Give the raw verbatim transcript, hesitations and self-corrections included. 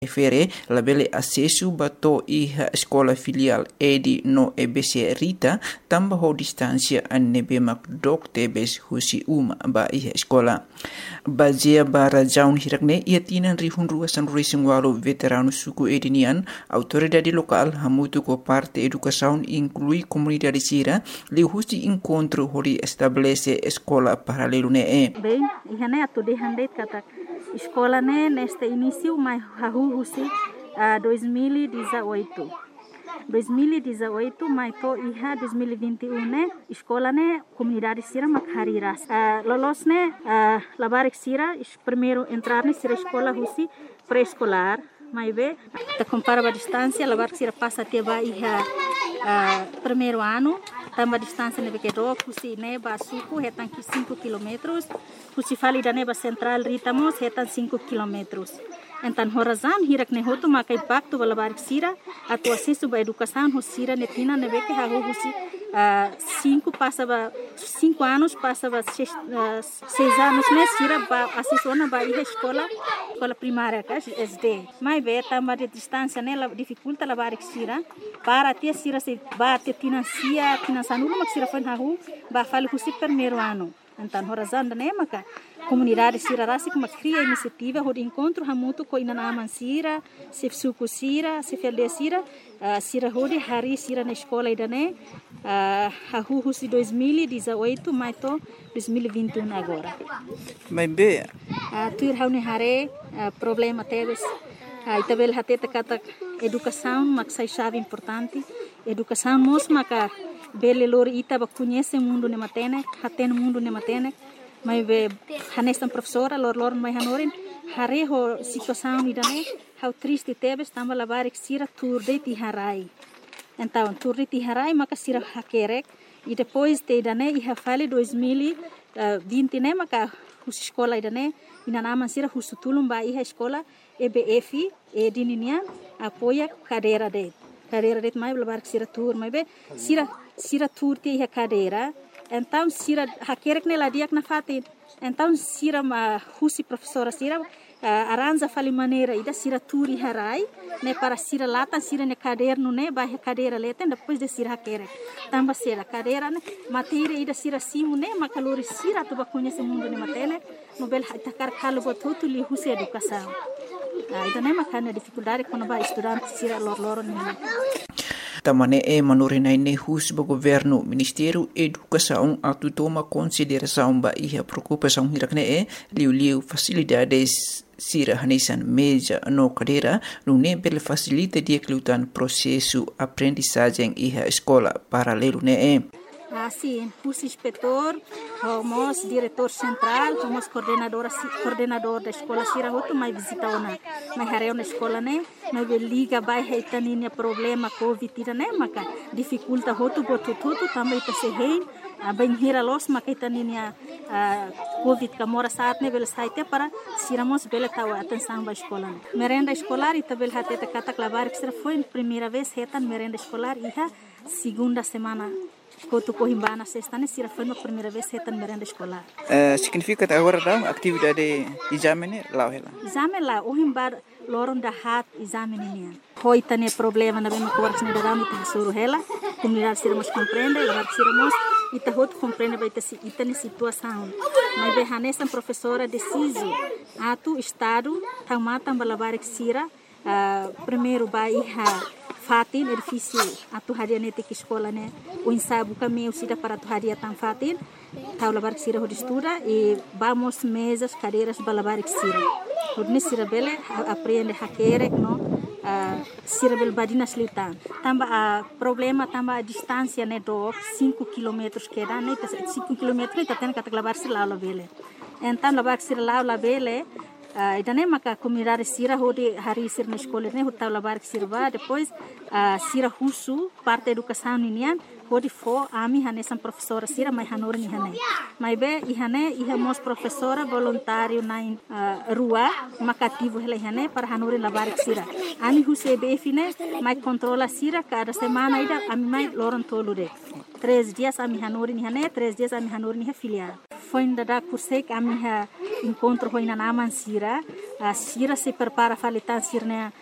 Refere labele acesso bato iha escola filial Edi no E B C Rita tamba ho distância anebe makdok tebes husi uma ba iha escola. Bazia bara jaun hirakne ia tinan rihun ruasan racing walo veterano suku edinian autoridade local hamutu ko parte educação inclui comunidade sira li husi encontro hori estabelece escola paralelo ne e. Bem, iha ne atu de handet kata escola ne neste início mais hahu husi uh, dois mil e dezoito. dois mil e dezoito mais to iha dois mil e vinte e um ne escola ne comunidade sira makhariras. Uh, lolos ne uh, labarik sira primeiro entrar ne sira escola husi pré-escolar. Mas ve, te compara a distância, labarik sira passa até ba iha uh, primeiro ano. Tamba distância nebe kedo husi neba suku hetan ki cinco quilômetros. Husi fali da neba central ritamos hetan cinco quilômetros. Então horazan hirak ne hotu makai bakto balabarik sira atu acesso ba educação hosira netina nebe ke hago husi cinco passa ba cinco anos passa ba seis, uh, seis anos ne sira ba acesso na ba iha escola escola primária ka S D. Mas ve tamba de distância ne la dificulta labarik sira para ter sira se ba te financia financiando mak sira fan hago ba fali husi primeiro ano. Então horazan ne maka comunidade sira rasi kuma cria iniciativa hod encontro hamutu ko ina naman sira se suku sira se felde sira uh, sira hodi hari sira na escola idane uh, hahu husi dois mil e dezoito mais to dois mil e vinte e um agora. Mas be uh, tuir haune hare uh, problema teves uh, itabel hateta kata educação maksai chave importante educação mos maka bele lori ita ba conhece mundo ne matene haten mundo ne matene. Mas be hanestan professora lor lor mai hanorin hare ho situação idane how triste tebes tamba labarik sira turde ti harai. Então turde ti harai maka sira hakerek e depois te idane iha fale dois mil e vinte ne maka hus escola idane ina naman sira husutulum ba iha escola E B F e dininian apoia cadeira de cadeira de mai labarik sira tur mai be sira sira turte iha cadeira. Então sira hakerek ne ladiak na fatin. Então sira ma husi professora sira uh, aranja fali maneira ida sira turi harai ne para sira lata sira ne caderno ne ba cadeira leten depois de sira hakerek. Tamba sira cadeira ne matéria ida sira simu ne makalori sira tu ba conhece mundo ne matene nobel takar kalo botutu li husi educação. Uh, ida ne makana dificuldade quando ba estudante sira lor lor ne. Tamane e manurinai ne hus ba governo Ministério Educação atu toma consideração ba iha preocupação hirakne e liu liu facilidades sira hanesan meja no cadeira no ne bele facilita dia kelutan processo aprendizagem iha escola paralelo ne e. Assim, hus inspetor, homos diretor central, homos coordenador coordenador da escola sira hotu mai visita ona mai hareu na escola ne mai liga bai heitaninia problema covid ira ne maka dificulta hotu botu tutu também ta se hei bem hira los maka heitaninia covid kamora saat ne bel saite para siramos bela tawa atenção ba escola ne merenda escolar ita bel hateta kata klabar que foi primeira vez hetan merenda escolar iha segunda semana Kotu Cohimbana sexta ne sira foi a primeira vez hetan merenda escolar. Uh, significa que agora dá atividade exame ne lá ela. Exame lá o himbar loron da hat exame ne. Foi tane problema na bem cortes ne da muito suru ela. Comunidade sira mos compreende, lá sira mos ita hot compreende vai ter ita ne situação. Mas be hanesan professora deciso atu estado tamata balabarik sira uh, primeiro vai fatin edifício atu hadia nete que escola né o ensaio caminho sida para atu hadia tan fatin tau labar sira hod estuda e vamos mesas cadeiras balabar sira hod ne sira bele aprende hakerek no uh, sira bel badina slitan tamba a uh, problema tamba a distância né do cinco quilômetros que dá né cinco quilômetros tá tendo que labar sira lá bele então labar sira lá lá bele Uh, idane maka comunidade sira hodi hari sir na escola ne hotau labar sirva depois uh, sira husu parte educação ninian pode for ami hane sam professora sira mai hanor ni hane mai be i hane i hamos professora voluntário na uh, rua makativo hele hane para hanor labarik sira ami huse be fine mai controla sira cada semana ida ami mai loron tolude três dias ami hanor ni hane três dias ami hanor ni filial foi ainda da curse que ami ha encontro foi na naman sira a sira se prepara falitan sirne